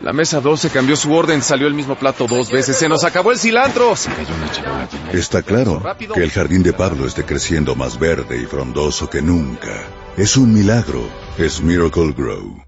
La mesa 12 cambió su orden, salió el mismo plato 2 veces. ¡Se nos acabó el cilantro! Se cayó una charola llena de Está claro que el jardín de Pablo esté creciendo más verde y frondoso que nunca. Es un milagro. Es Miracle Grow.